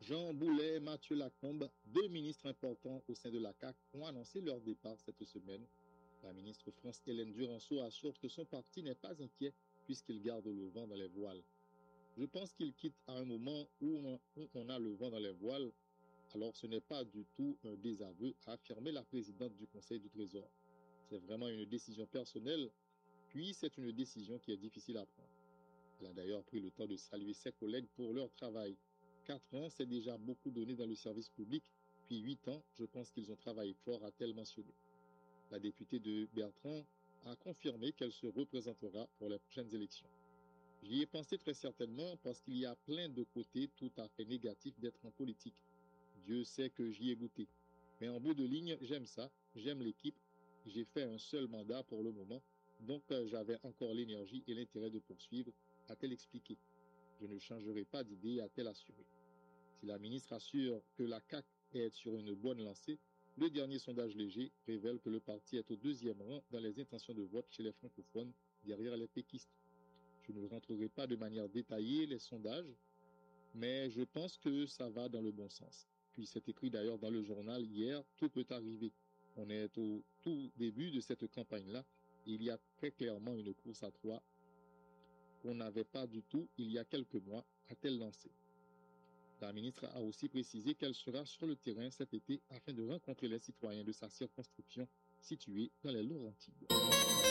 Jean Boulet, Mathieu Lacombe, deux ministres importants au sein de la CAQ, ont annoncé leur départ cette semaine. La ministre France Hélène Duranceau assure que son parti n'est pas inquiet puisqu'il garde le vent dans les voiles. Je pense qu'il quitte à un moment où on a le vent dans les voiles, alors ce n'est pas du tout un désaveu, a affirmé la présidente du Conseil du Trésor. C'est vraiment une décision personnelle, puis c'est une décision qui est difficile à prendre. Elle a d'ailleurs pris le temps de saluer ses collègues pour leur travail. 4 ans, c'est déjà beaucoup donné dans le service public, puis 8 ans, je pense qu'ils ont travaillé fort, a-t-elle mentionné. La députée de Bertrand a confirmé qu'elle se représentera pour les prochaines élections. J'y ai pensé très certainement parce qu'il y a plein de côtés tout à fait négatifs d'être en politique. Dieu sait que j'y ai goûté. Mais en bout de ligne, j'aime ça, j'aime l'équipe. J'ai fait un seul mandat pour le moment, donc j'avais encore l'énergie et l'intérêt de poursuivre, a-t-elle expliqué. Je ne changerai pas d'idée, a-t-elle assuré. Si la ministre assure que la CAQ est sur une bonne lancée, le dernier sondage léger révèle que le parti est au 2e rang dans les intentions de vote chez les francophones, derrière les péquistes. Je ne rentrerai pas de manière détaillée les sondages, mais je pense que ça va dans le bon sens. Puis c'est écrit d'ailleurs dans le journal hier, tout peut arriver. On est au tout début de cette campagne-là. Il y a très clairement une course à 3 qu'on n'avait pas du tout il y a quelques mois, a-t-elle lancé. La ministre a aussi précisé qu'elle sera sur le terrain cet été afin de rencontrer les citoyens de sa circonscription située dans les Laurentides.